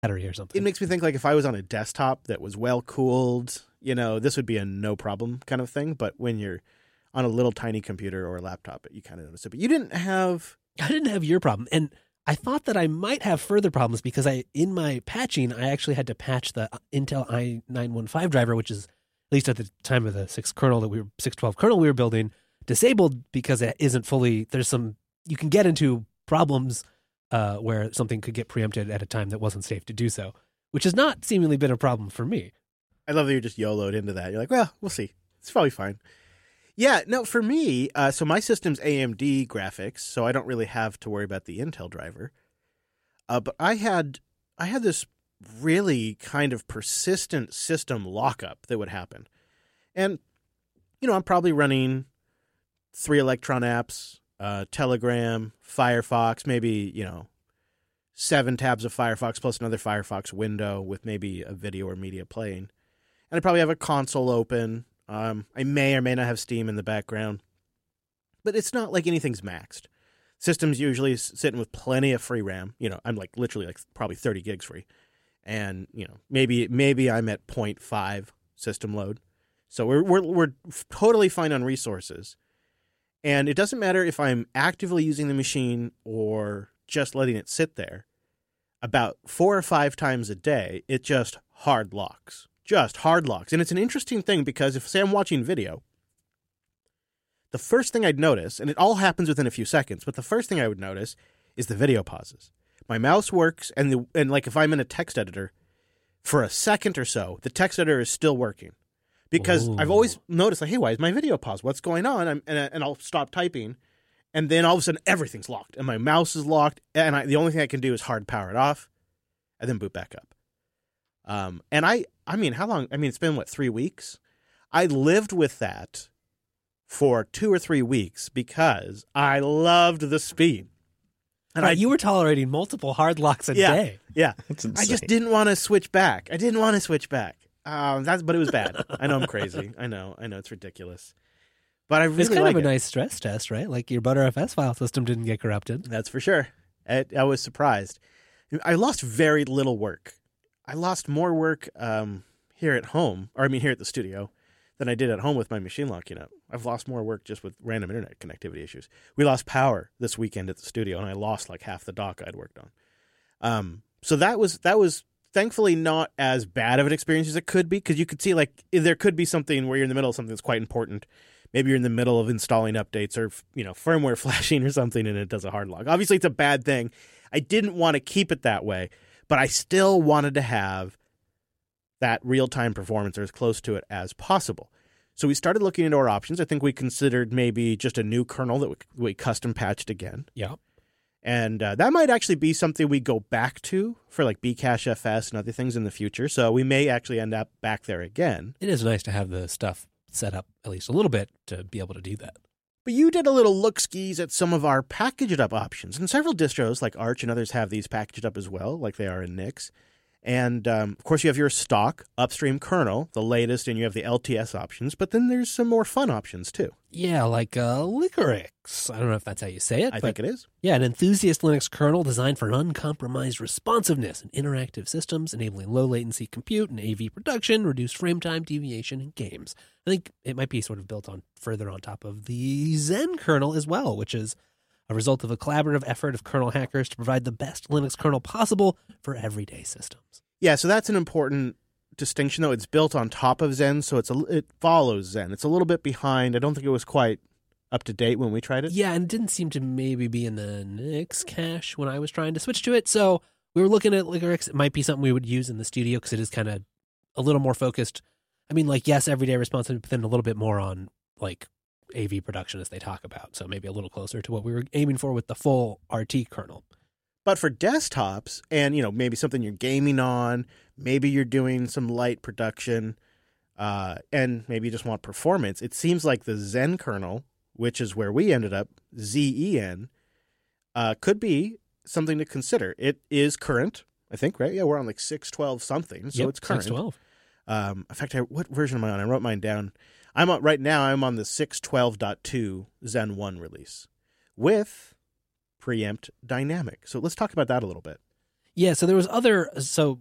battery or something. It makes me think like if I was on a desktop that was well cooled, this would be a no problem kind of thing. But when you're on a little tiny computer or a laptop, you kind of notice it. But you didn't have... I didn't have your problem. And I thought that I might have further problems because in my patching, I actually had to patch the Intel i915 driver, which is, at least at the time of the 612 kernel we were building, disabled because it isn't fully, you can get into problems where something could get preempted at a time that wasn't safe to do so, which has not seemingly been a problem for me. I love that you're just YOLO'd into that. You're like, well, we'll see. It's probably fine. Yeah, no, for me, so my system's AMD graphics, so I don't really have to worry about the Intel driver. But I had this really kind of persistent system lockup that would happen. And, I'm probably running 3 Electron apps, Telegram, Firefox, maybe, 7 tabs of Firefox plus another Firefox window with maybe a video or media playing. And I probably have a console open. I may or may not have Steam in the background. But it's not like anything's maxed. System's usually sitting with plenty of free RAM. I'm literally probably 30 gigs free. And, maybe I'm at 0.5 system load. So we're totally fine on resources. And it doesn't matter if I'm actively using the machine or just letting it sit there. About 4 or 5 times a day, it just hard locks. Just hard locks. And it's an interesting thing because if, say, I'm watching video, the first thing I'd notice, and it all happens within a few seconds, but the first thing I would notice is the video pauses. My mouse works, and if I'm in a text editor, for a second or so, the text editor is still working. Because I've always noticed, hey, why is my video paused? What's going on? And I'll stop typing, and then all of a sudden, everything's locked, and my mouse is locked, and the only thing I can do is hard power it off, and then boot back up. And I mean, how long? I mean, it's been, 3 weeks? I lived with that for 2 or 3 weeks because I loved the speed. And you were tolerating multiple hard locks a day. Yeah. That's insane. I just didn't want to switch back. But it was bad. I know I'm crazy. I know it's ridiculous. But I really it's kind like of a nice stress test, right? Like your ButterFS file system didn't get corrupted. That's for sure. I was surprised. I lost very little work. I lost more work here at home, here at the studio, than I did at home with my machine lock. I've lost more work just with random internet connectivity issues. We lost power this weekend at the studio, and I lost half the dock I'd worked on. So that was thankfully not as bad of an experience as it could be, because you could see there could be something where you're in the middle of something that's quite important. Maybe you're in the middle of installing updates or firmware flashing or something, and it does a hard lock. Obviously, it's a bad thing. I didn't want to keep it that way, but I still wanted to have that real-time performance or as close to it as possible. So we started looking into our options. I think we considered maybe just a new kernel that we custom patched again. Yeah. And that might actually be something we go back to for Bcache FS and other things in the future. So we may actually end up back there again. It is nice to have the stuff set up at least a little bit to be able to do that. But you did a little look-skis at some of our packaged up options. And several distros like Arch and others have these packaged up as well, like they are in Nix. And, of course, you have your stock upstream kernel, the latest, and you have the LTS options. But then there's some more fun options, too. Yeah, like Liquorix. I don't know if that's how you say it. I think it is. Yeah, an enthusiast Linux kernel designed for uncompromised responsiveness and interactive systems, enabling low-latency compute and AV production, reduced frame time, deviation, and games. I think it might be sort of built on further on top of the Zen kernel as well, which is a result of a collaborative effort of kernel hackers to provide the best Linux kernel possible for everyday systems. Yeah, so that's an important distinction, though. It's built on top of Zen, so it follows Zen. It's a little bit behind. I don't think it was quite up to date when we tried it. Yeah, and it didn't seem to maybe be in the Nix cache when I was trying to switch to it. So we were looking at Liquorix. It might be something we would use in the studio because it is kind of a little more focused. I mean, yes, everyday responsiveness, but then a little bit more on AV production as they talk about. So maybe a little closer to what we were aiming for with the full RT kernel. But for desktops and, maybe something you're gaming on, maybe you're doing some light production, and maybe you just want performance, it seems like the Zen kernel, which is where we ended up, Zen, could be something to consider. It is current, I think, right? Yeah, we're on 6.12 something, so it's current. 6.12. In fact, what version am I on? I wrote mine down. Right now I'm on the 6.12.2 Zen 1 release with Preempt Dynamic. So let's talk about that a little bit. Yeah, so there was other. So